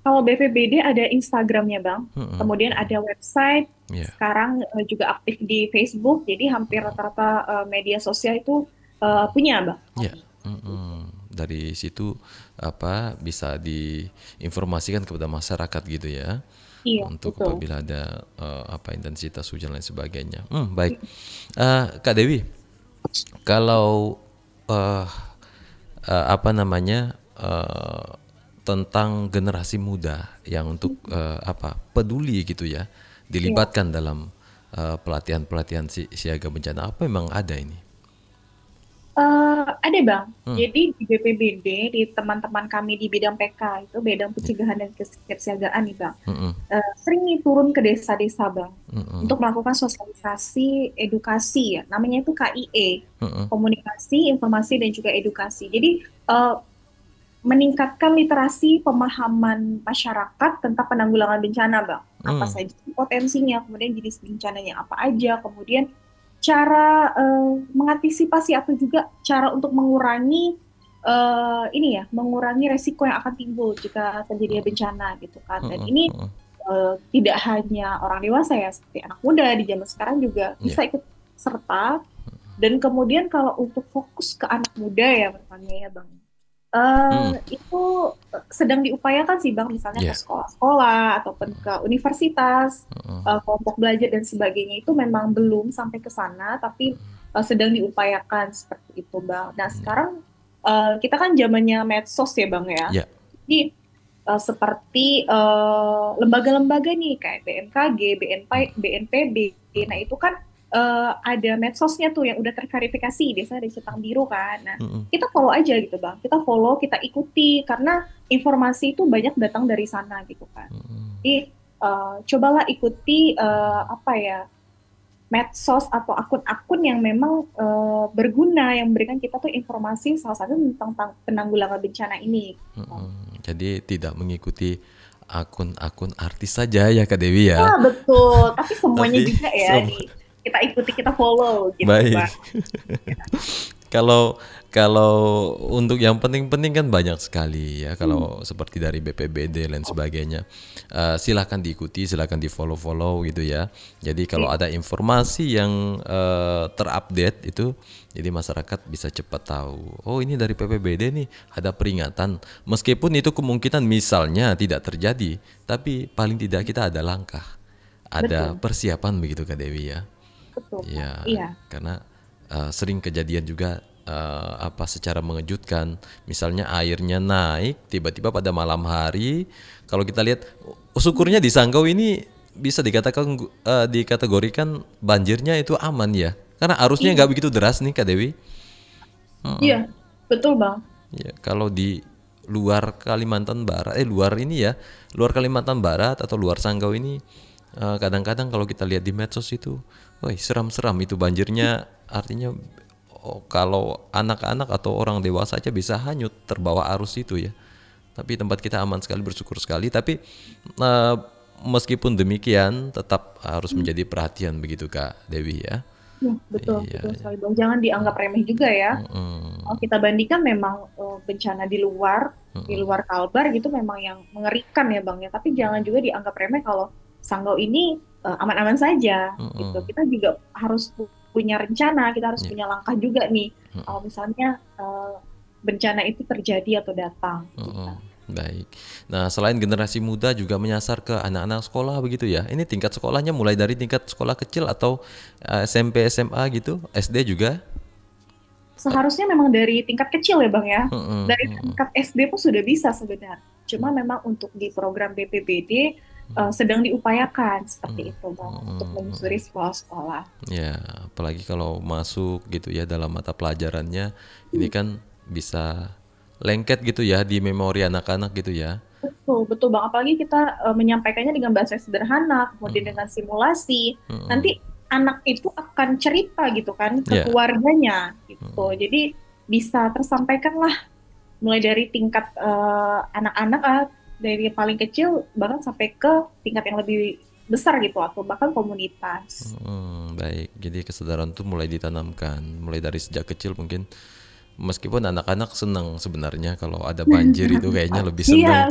Kalau BPBD ada Instagramnya Bang, Mm-mm, kemudian mm-mm. ada website, Ya, sekarang juga aktif di Facebook, jadi hampir rata-rata media sosial itu punya Bang ya. kami. Mm-mm. Dari situ apa bisa diinformasikan kepada masyarakat gitu ya, Iya, untuk betul. apabila ada apa intensitas hujan lain sebagainya. Baik. Kak Dewi, kalau eh apa namanya tentang generasi muda yang untuk apa peduli gitu ya, Iya. dilibatkan dalam pelatihan-pelatihan siaga bencana apa memang ada ini? Ada Bang. Jadi di BPBD, di teman-teman kami di bidang PK itu, bidang pencegahan dan kesiapsiagaan nih Bang. Mm-mm, Sering nih turun ke desa-desa Bang mm-mm, untuk melakukan sosialisasi edukasi ya. Namanya itu KIE, mm-mm, komunikasi, informasi dan juga edukasi. Jadi eh, meningkatkan literasi pemahaman masyarakat tentang penanggulangan bencana Bang. Apa mm, saja potensinya, kemudian jenis bencananya apa aja, kemudian cara mengantisipasi atau juga cara untuk mengurangi ini ya, mengurangi resiko yang akan timbul jika terjadi bencana gitu kan. Dan ini tidak hanya orang dewasa ya, seperti anak muda di zaman sekarang juga ya, bisa ikut serta. Dan kemudian kalau untuk fokus ke anak muda ya, bertanya ya Bang. mm, Itu sedang diupayakan sih Bang, misalnya ke ya, sekolah-sekolah ataupun ke universitas, kelompok belajar dan sebagainya itu memang belum sampai ke sana, tapi sedang diupayakan seperti itu Bang. Nah sekarang kita kan zamannya medsos ya Bang ya, ya, jadi seperti lembaga-lembaga nih kayak BMKG, BNPB, nah itu kan ada medsosnya tuh yang udah terverifikasi, biasanya ada centang biru kan. Nah, mm, kita follow aja gitu bang, kita follow, kita ikuti karena informasi itu banyak datang dari sana gitu kan. Jadi cobalah ikuti apa ya, medsos atau akun-akun yang memang berguna yang memberikan kita tuh informasi salah satu tentang penanggulangan bencana ini. jadi tidak mengikuti akun-akun artis saja ya Kak Dewi ya, Ah, betul. Tapi semuanya tapi juga ya kita ikuti, kita follow gitu, baik. Bang. Kalau kalau untuk yang penting-penting kan banyak sekali ya. Hmm, Kalau seperti dari BPBD dan sebagainya, silahkan diikuti, silahkan di follow-follow gitu ya. Jadi kalau iya, ada informasi yang terupdate itu, jadi masyarakat bisa cepat tahu. Oh ini dari BPBD nih ada peringatan. Meskipun itu kemungkinan misalnya tidak terjadi, tapi paling tidak kita ada langkah, ada betul, persiapan begitu Kak Dewi ya. betul, Bang. Ya, Iya, karena sering kejadian juga apa secara mengejutkan. Misalnya airnya naik tiba-tiba pada malam hari. Kalau kita lihat, syukurnya di Sanggau ini bisa dikatakan dikategorikan banjirnya itu aman ya. Karena arusnya iya, nggak begitu deras nih Kak Dewi. iya, betul, Bang. Ya, kalau di luar Kalimantan Barat, luar ini ya, luar Kalimantan Barat atau luar Sanggau ini, kadang-kadang kalau kita lihat di medsos itu, woi seram-seram itu banjirnya, artinya kalau anak-anak atau orang dewasa aja bisa hanyut terbawa arus itu ya. Tapi tempat kita aman sekali, bersyukur sekali. Tapi eh, meskipun demikian, tetap harus Hmm, menjadi perhatian begitu Kak Dewi ya. iya, betul, Iya, betul iya. sekali, Bang. Jangan dianggap remeh juga ya. Kalau Mm-mm. kita bandingkan memang bencana di luar Kalbar gitu memang yang mengerikan ya, Bang ya. Tapi jangan juga dianggap remeh kalau Sanggau ini aman-aman saja gitu. Mm-mm. Kita juga harus punya rencana, kita harus Ya. punya langkah juga nih. Kalau misalnya bencana itu terjadi atau datang gitu. Mm-mm. Baik. Nah, selain generasi muda juga menyasar ke anak-anak sekolah begitu ya. Ini tingkat sekolahnya mulai dari tingkat sekolah kecil atau SMP, SMA gitu, SD juga. Seharusnya memang dari tingkat kecil ya Bang ya. Mm-mm, Dari mm-mm, tingkat SD pun sudah bisa sebenarnya. Cuma memang untuk di program BPBD sedang diupayakan seperti itu Bang untuk menyusuri sekolah-sekolah. ya, apalagi kalau masuk gitu ya dalam mata pelajarannya, ini Hmm, kan bisa lengket gitu ya di memori anak-anak gitu ya. betul, betul Bang. Apalagi kita menyampaikannya dengan bahasa yang sederhana, kemudian dengan simulasi. Nanti anak itu akan cerita gitu kan ke Ya, keluarganya gitu. Jadi bisa tersampaikan lah mulai dari tingkat anak-anak dari yang paling kecil bahkan sampai ke tingkat yang lebih besar gitu atau bahkan komunitas. baik. Jadi kesadaran tuh mulai ditanamkan, mulai dari sejak kecil mungkin. Meskipun anak-anak senang sebenarnya kalau ada banjir itu kayaknya lebih Iya, senang